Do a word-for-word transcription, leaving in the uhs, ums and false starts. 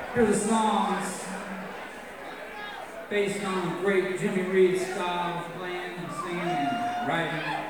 Here are the songs based on great Jimmy Reed style of playing and singing and writing.